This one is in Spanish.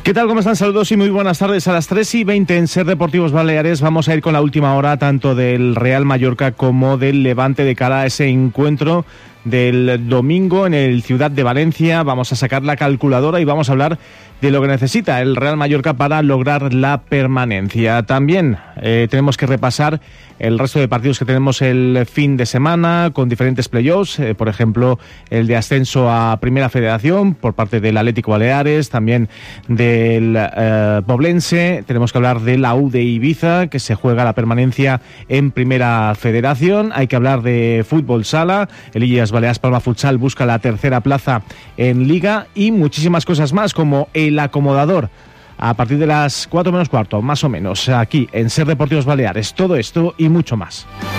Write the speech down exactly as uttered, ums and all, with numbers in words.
¿Qué tal? ¿Cómo están? Saludos y muy buenas tardes. A las tres y veinte en Ser Deportivos Baleares vamos a ir con la última hora tanto del Real Mallorca como del Levante de cara a ese encuentro del domingo en el Ciudad de Valencia. Vamos a sacar la calculadora y vamos a hablar de lo que necesita el Real Mallorca para lograr la permanencia. También eh, tenemos que repasar el resto de partidos que tenemos el fin de semana con diferentes playoffs, eh, por ejemplo el de ascenso a Primera Federación por parte del Atlético Baleares, también del eh, Poblense. Tenemos que hablar de la U de Ibiza, que se juega la permanencia en Primera Federación. Hay que hablar de fútbol sala, el Illes Balears Palma Futsal busca la tercera plaza en Liga y muchísimas cosas más como el acomodador a partir de las cuatro menos cuarto, más o menos, aquí en Ser Deportivos Baleares. Todo esto y mucho más.